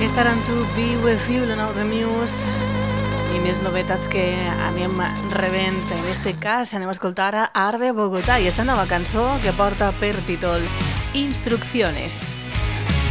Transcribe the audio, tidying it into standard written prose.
Estaran To Be With You, la nou de Muse, i més novetats que anem rebent. En este cas anem a escoltar a Arde Bogotá i esta nova cançó que porta per títol Instrucciones.